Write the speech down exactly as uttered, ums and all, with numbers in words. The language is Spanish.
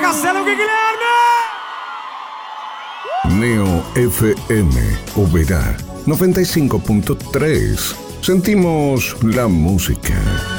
Castelo Guilherme. Neo F M, Oberá noventa y cinco punto tres. Sentimos la música.